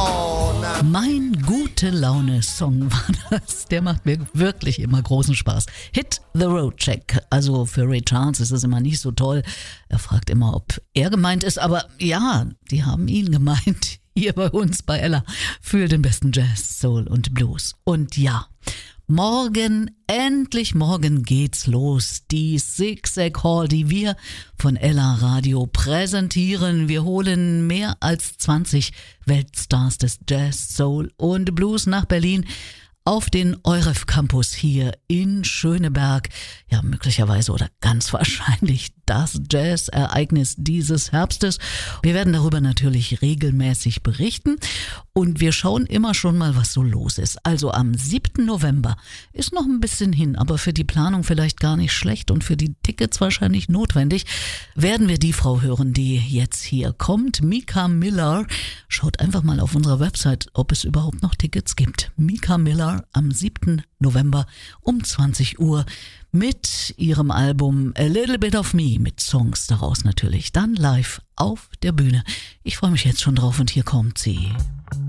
Mein Gute-Laune-Song war das. Der macht mir wirklich immer großen Spaß. Hit the Road Check. Also für Ray Charles ist es immer nicht so toll. Er fragt immer, ob er gemeint ist. Aber ja, die haben ihn gemeint. Hier bei uns bei Ella für den besten Jazz, Soul und Blues. Und ja, endlich morgen geht's los. Die Zigzag Hall, die wir von Ella Radio präsentieren. Wir holen mehr als 20 Weltstars des Jazz, Soul und Blues nach Berlin auf den Euref Campus hier in Schöneberg. Ja, möglicherweise oder ganz wahrscheinlich das Jazz-Ereignis dieses Herbstes. Wir werden darüber natürlich regelmäßig berichten und wir schauen immer schon mal, was so los ist. Also am 7. November ist noch ein bisschen hin, aber für die Planung vielleicht gar nicht schlecht und für die Tickets wahrscheinlich notwendig, werden wir die Frau hören, die jetzt hier kommt. Mika Miller. Schaut einfach mal auf unserer Website, ob es überhaupt noch Tickets gibt. Mika Miller am 7. November um 20 Uhr mit ihrem Album A Little Bit of Me, mit Songs daraus natürlich, dann live auf der Bühne. Ich freue mich jetzt schon drauf und hier kommt sie.